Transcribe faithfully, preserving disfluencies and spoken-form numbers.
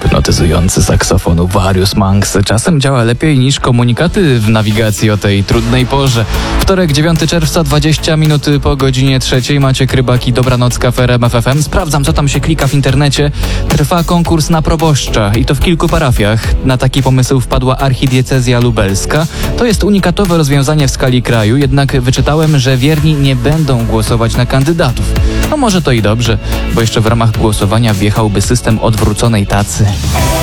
hipnotyzujący saksofonu Various Monks czasem działa lepiej niż komunikaty w nawigacji o tej trudnej porze. Wtorek, dziewiątego czerwca, dwadzieścia minut po godzinie trzeciej. Maciek Rybak, Dobranocka w R M F F M. Sprawdzam, co tam się klika w internecie. Trwa konkurs na proboszcza i to w kilku parafiach. Na taki pomysł wpadła archidiecezja lubelska. To jest unikatowe rozwiązanie w skali kraju, jednak wyczytałem, że wierni nie będą głosować na kandydatów. No może to i dobrze, bo jeszcze w ramach głosowania wjechałby system odwróconej tacy.